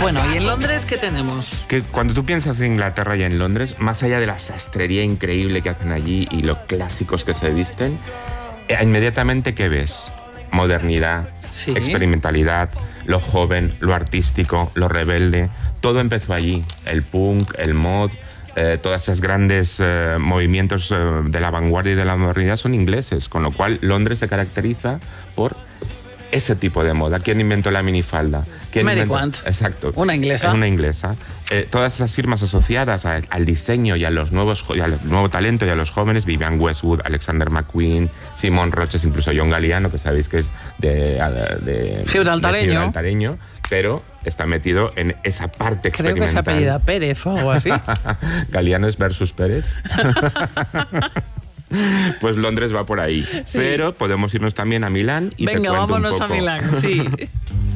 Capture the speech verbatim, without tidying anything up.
Bueno, ¿y en Londres qué tenemos? Que cuando tú piensas en Inglaterra y en Londres, más allá de la sastrería increíble que hacen allí y lo clásicos que se visten, eh, inmediatamente ¿qué ves? Modernidad, Sí. experimentalidad, lo joven, lo artístico, lo rebelde. Todo empezó allí. El punk, el mod, eh, todos esos grandes eh, movimientos eh, de la vanguardia y de la modernidad son ingleses, con lo cual Londres se caracteriza por ese tipo de moda. ¿Quién inventó la minifalda? ¿Quién Mary inventó? Quant. Exacto. Una inglesa. Una inglesa. Eh, todas esas firmas asociadas a, al diseño y a los nuevos y al nuevo talento y a los jóvenes, Vivienne Westwood, Alexander McQueen, Simon Roches, incluso John Galliano, que sabéis que es de, de, Gibraltareño. de Gibraltareño, pero está metido en esa parte Creo que experimental. se apellida Pérez o algo así. Galiano es versus Pérez. Pues Londres va por ahí. Sí. Pero podemos irnos también a Milán y Venga, te cuento vámonos un poco. a Milán, sí.